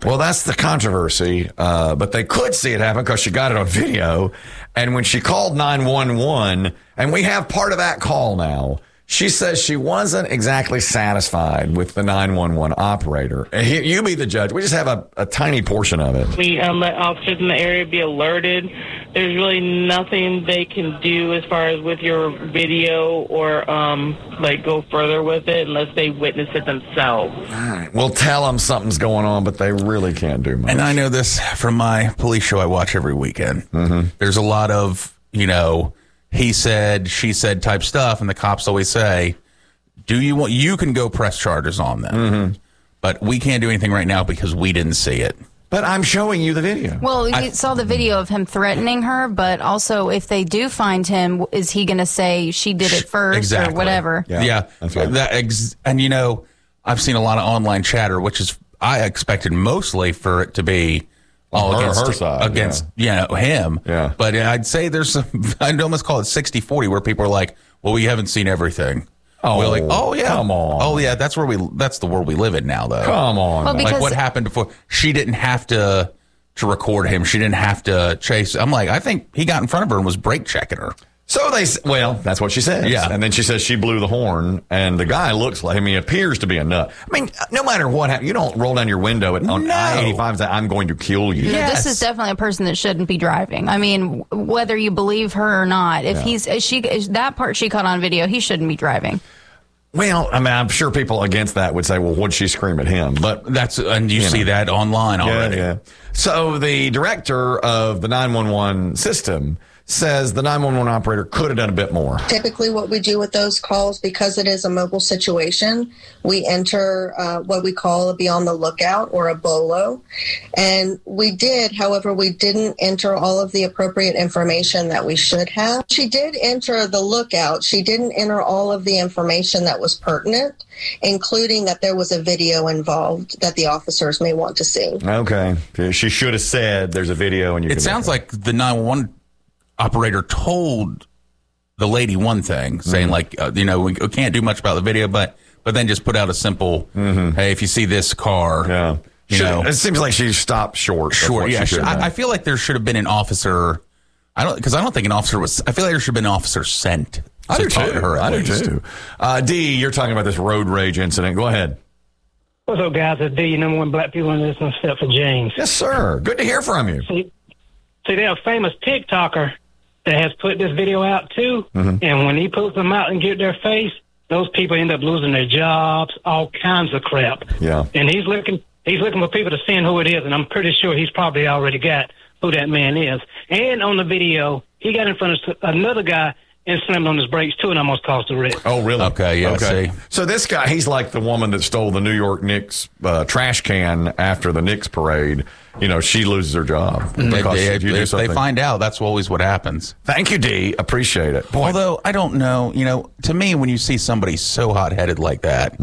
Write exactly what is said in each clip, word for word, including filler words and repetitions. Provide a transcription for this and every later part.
Well, that's the controversy, uh, but they could see it happen because she got it on video. And when she called nine one one, and we have part of that call now, she says she wasn't exactly satisfied with the nine one one operator. You be the judge. We just have a, a tiny portion of it. We um, let officers in the area be alerted. There's really nothing they can do as far as with your video or um, like go further with it unless they witness it themselves. All right. We'll tell them something's going on, but they really can't do much. And I know this from my police show I watch every weekend. Mm-hmm. There's a lot of, you know, he said, she said type stuff, and the cops always say, do you want, you can go press charges on them, mm-hmm. but we can't do anything right now because we didn't see it. But I'm showing you the video. Well, you I, saw the video of him threatening her, but also if they do find him, is he going to say she did it first exactly. or whatever? Yeah. yeah. That's right. That ex- and, you know, I've seen a lot of online chatter, which is, I expected mostly for it to be all her, against, her side, against yeah. you know, him. Yeah. But I'd say there's some, I'd almost call it sixty forty where people are like, well, we haven't seen everything. Oh, we're like, oh yeah, come on. Oh yeah, that's where we. That's the world we live in now, though. Come on. Well, Like because what happened before? She didn't have to to record him. She didn't have to chase. I'm like, I think he got in front of her and was brake checking her. So they, well, that's what she says. Yeah. And then she says she blew the horn, and the guy looks like, I mean, appears to be a nut. I mean, no matter what happens, you don't roll down your window at, on No. I eighty-five and say, I'm going to kill you. No, Yes. this is definitely a person that shouldn't be driving. I mean, whether you believe her or not, if Yeah. he's if she that part she caught on video, he shouldn't be driving. Well, I mean, I'm sure people against that would say, well, what'd she scream at him? But That's and you, You see know. that online already. yeah, yeah. So the director of the nine one one system says the nine one one operator could have done a bit more. Typically what we do with those calls, because it is a mobile situation, we enter uh, what we call a be on the lookout or a BOLO. And we did, however, we didn't enter all of the appropriate information that we should have. She did enter the lookout. She didn't enter all of the information that was pertinent, including that there was a video involved that the officers may want to see. Okay. She should have said there's a video and you It can sounds look at like the nine one one operator told the lady one thing, saying Mm-hmm. like, uh, you know, we can't do much about the video, but but then just put out a simple, hey, if you see this car, it. Yeah. you Should- know, it seems like she stopped short. of sure, what yeah. she should have I, done. I feel like there should have been an officer. I don't because I don't think an officer was. I feel like there should have been an officer sent I to do talk too. to her. At I do least. too. Uh, D, you're talking about this road rage incident. Go ahead. What's up, guys? It's D, number one black people in this, except for James. Yes, sir. Good to hear from you. See, see, there's a famous TikToker that has put this video out too, and when he puts them out and get their face, those people end up losing their jobs, all kinds of crap. Yeah. And he's looking, he's looking for people to send who it is, and I'm pretty sure he's probably already got who that man is. And on the video, he got in front of another guy and slammed on his brakes too, and almost caused a wreck. Oh, really? Okay, yeah, see. So this guy, he's like the woman that stole the New York Knicks uh, trash can after the Knicks parade. You know, she loses her job. They, because they, you do if they something. find out, that's always what happens. Thank you, D. Appreciate it. Boy, Although I don't know, you know, to me, when you see somebody so hot-headed like that,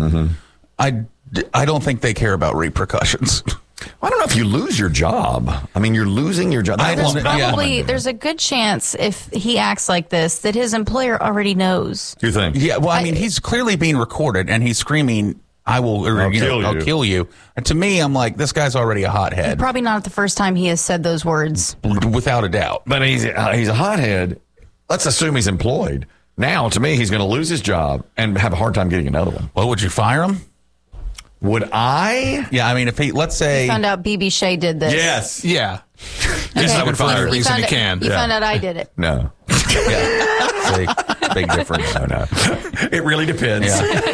I, I don't think they care about repercussions. I don't know if you lose your job. I mean, you're losing your job. I That don't- was- yeah. Probably there's a good chance if he acts like this that his employer already knows. You think? Yeah, well, I mean, he's clearly being recorded, and he's screaming, "I will, or, I'll you know, kill I'll you." kill you." And to me, I'm like, this guy's already a hothead, Probably not the first time he has said those words. without a doubt. But he's uh, he's a hothead. Let's assume he's employed. Now, to me, he's going to lose his job and have a hard time getting another one. Well, would you fire him? Would I? Yeah, I mean, if he, let's say, Found out B B Shea did this. Yes. Yeah. Okay. I would fire You reason found you out- can. You Yeah. found out I did it. No. yeah, see, big difference. No, no. It really depends.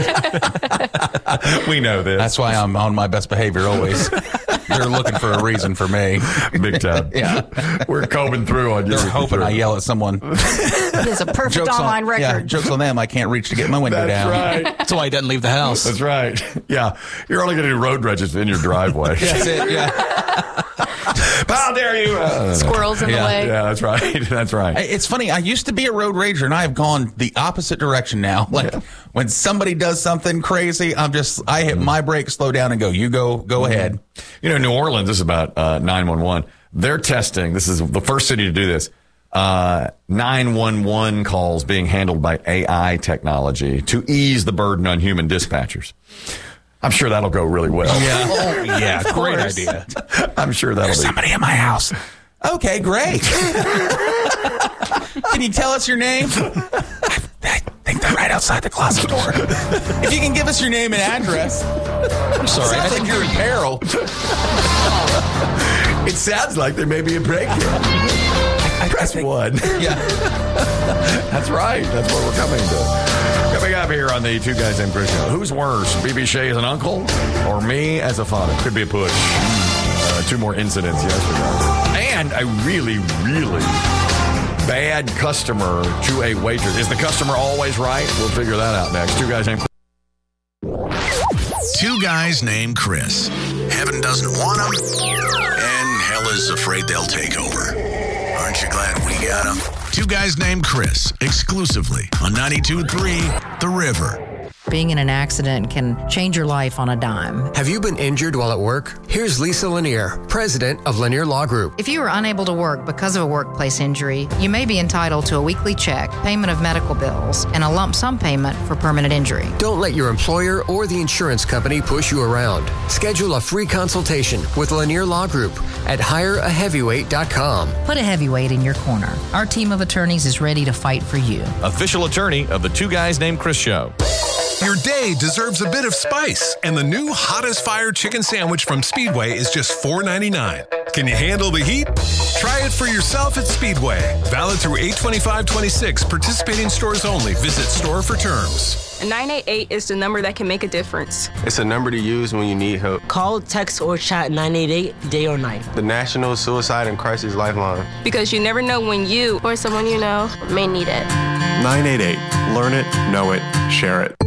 We know this. That's why I'm on my best behavior always. They're looking for a reason for me. Big time. Yeah. We're combing through on you. They're hoping I yell at someone. He has a perfect Jokes online on, yeah, record. jokes on them. I can't reach to get my window That's down. right. That's why he doesn't leave the house. That's right. Yeah. You're only going to do road rages in your driveway. That's it. Yeah. How dare you? Uh, Squirrels in Yeah. the way. yeah, that's right. That's right. It's funny. I used to be a road rager, and I have gone the opposite direction now. Like when somebody does something crazy, I'm just I hit my brake, slow down, and go. You go, go ahead. You know, New Orleans, this is about uh, nine one one. They're testing, this is the first city to do this, uh, nine one one calls being handled by A I technology to ease the burden on human dispatchers. I'm sure that'll go really well. Yeah. Oh, yeah. Great idea. I'm sure that'll There's be. somebody at my house. Okay, great. Can you tell us your name? I, I think they're right outside the closet door. If you can give us your name and address. I'm sorry. I think you're in peril. It sounds like there may be a break here. Press one. Yeah. That's right. That's what we're coming to. Coming up here on the Two Guys Named Chris show. Who's worse, B B Shea as an uncle or me as a father? Could be a push. Uh, two more incidents yesterday. And a really, really bad customer to a waitress. Is the customer always right? We'll figure that out next. Two Guys Named Chris. Two Guys Named Chris. Heaven doesn't want them, and hell is afraid they'll take over. Aren't you glad we got them? Two Guys Named Chris, exclusively on ninety-two point three The River. Being in an accident can change your life on a dime. Have you been injured while at work? Here's Lisa Lanier, president of Lanier Law Group. If you are unable to work because of a workplace injury, you may be entitled to a weekly check, payment of medical bills, and a lump sum payment for permanent injury. Don't let your employer or the insurance company push you around. Schedule a free consultation with Lanier Law Group at hire a heavyweight dot com. Put a heavyweight in your corner. Our team of attorneys is ready to fight for you. Official attorney of the Two Guys Named Chris show. Your day deserves a bit of spice, and the new Hot as Fire chicken sandwich from Speedway is just four ninety-nine. Can you handle the heat? Try it for yourself at Speedway. Valid through eight twenty-five twenty-six. Participating stores only. Visit store for terms. nine eight eight is the number that can make a difference. It's a number to use when you need help. Call, text, or chat nine eight eight day or night. The National Suicide and Crisis Lifeline. Because you never know when you or someone you know may need it. nine eight eight. Learn it, know it, share it.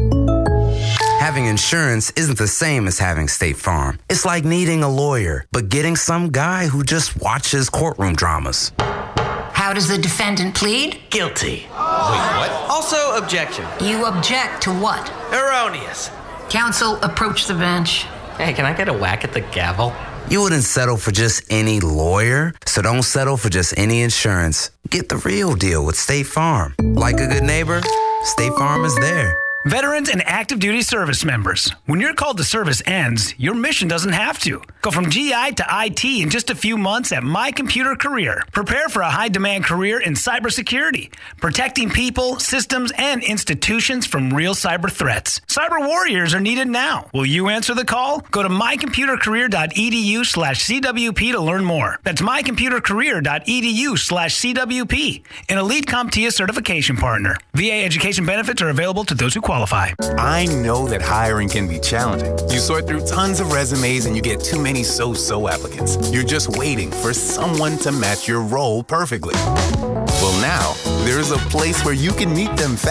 Having insurance isn't the same as having State Farm. It's like needing a lawyer, but getting some guy who just watches courtroom dramas. How does the defendant plead? Guilty. Wait, what? Also, objection. You object to what? Erroneous. Counsel, approach the bench. Hey, can I get a whack at the gavel? You wouldn't settle for just any lawyer, so don't settle for just any insurance. Get the real deal with State Farm. Like a good neighbor, State Farm is there. Veterans and active duty service members, when your call to service ends, your mission doesn't have to. Go from G I to I T in just a few months at My Computer Career. Prepare for a high-demand career in cybersecurity, protecting people, systems, and institutions from real cyber threats. Cyber warriors are needed now. Will you answer the call? Go to mycomputercareer.edu slash CWP to learn more. That's mycomputercareer.edu slash CWP, an Elite CompTIA certification partner. V A education benefits are available to those who qualify. I know that hiring can be challenging. You sort through tons of resumes and you get too many so-so applicants. You're just waiting for someone to match your role perfectly. Well, now, there's a place where you can meet them fast.